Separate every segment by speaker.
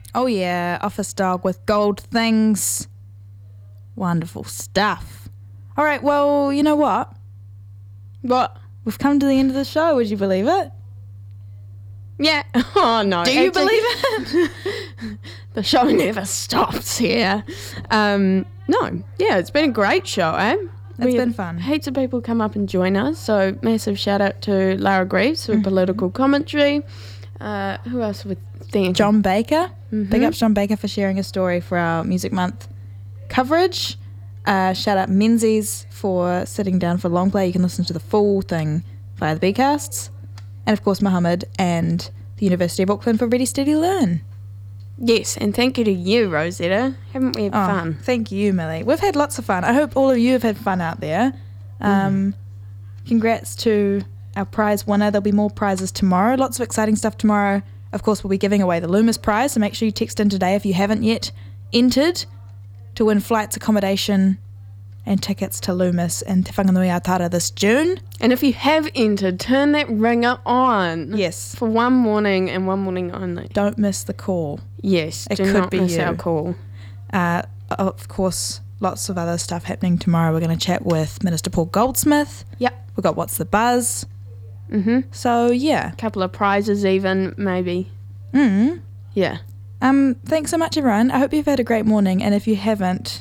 Speaker 1: Oh yeah, office dog with gold things. Wonderful stuff. All right, well, you know what?
Speaker 2: What?
Speaker 1: We've come to the end of the show. Would you believe it?
Speaker 2: Yeah. Oh, no.
Speaker 1: Do you believe it?
Speaker 2: The show never stops here. No. Yeah, it's been a great show, eh?
Speaker 1: It's been fun.
Speaker 2: Heaps of people come up and join us. So massive shout out to Lara Greaves for political commentary. Who else would think?
Speaker 1: John Baker. Big up John Baker for sharing a story for our Music Month coverage. Shout out Menzies for sitting down for long play. You can listen to the full thing via the Bcasts. And of course Mohammed and the University of Auckland for Ready Steady Learn.
Speaker 2: Yes, and thank you to you, Rosetta. Haven't we had fun?
Speaker 1: Thank you, Millie. We've had lots of fun. I hope all of you have had fun out there. Congrats to our prize winner. There'll be more prizes tomorrow. Lots of exciting stuff tomorrow. Of course, we'll be giving away the Loomis prize, so make sure you text in today if you haven't yet entered to win flights, accommodation and tickets to Loomis and Te Whanganui-a-Tara this June.
Speaker 2: And if you have entered, turn that ringer on.
Speaker 1: Yes.
Speaker 2: For one morning and one morning only.
Speaker 1: Don't miss the call.
Speaker 2: Yes,
Speaker 1: It
Speaker 2: do
Speaker 1: could
Speaker 2: not
Speaker 1: be
Speaker 2: miss
Speaker 1: you.
Speaker 2: our call.
Speaker 1: Of course, lots of other stuff happening tomorrow. We're going to chat with Minister Paul Goldsmith.
Speaker 2: Yep.
Speaker 1: We've got What's the Buzz. So, yeah.
Speaker 2: Couple of prizes even, maybe. Yeah.
Speaker 1: Thanks so much, everyone. I hope you've had a great morning. And if you haven't,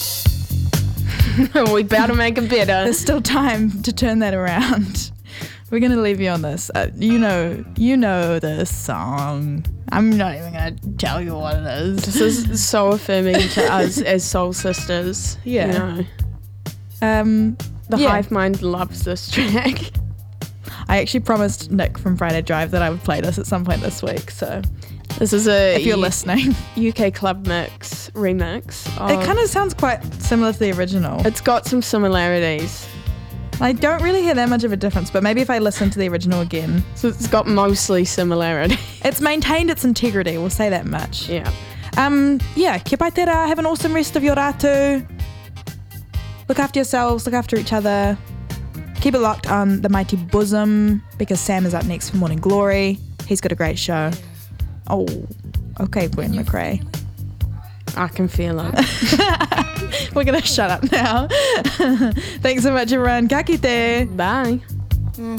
Speaker 2: We better make it better.
Speaker 1: there's still time to turn that around. We're going to leave you on this. You know this song. I'm not even going to tell you what it is.
Speaker 2: This is so affirming to us as soul sisters.
Speaker 1: Yeah.
Speaker 2: You know. The
Speaker 1: yeah.
Speaker 2: Hive Mind loves this track.
Speaker 1: I actually promised Nick from Friday Drive that I would play this at some point this week. So
Speaker 2: This is
Speaker 1: if you're listening.
Speaker 2: UK Club Mix remix.
Speaker 1: It kind of sounds quite similar to the original.
Speaker 2: It's got some similarities.
Speaker 1: I don't really hear that much of a difference, but maybe if I listen to the original again.
Speaker 2: So it's got mostly similarity.
Speaker 1: It's maintained its integrity, we'll say that much.
Speaker 2: Yeah.
Speaker 1: Yeah, kia pai tērā, have an awesome rest of your rātu. Look after yourselves, look after each other. Keep it locked on the Mighty Bosom, because Sam is up next for Morning Glory. He's got a great show. Oh, okay, Gwen McRae.
Speaker 2: I can feel it.
Speaker 1: We're going to shut up now. Thanks so much, everyone. Ka kite.
Speaker 2: Bye.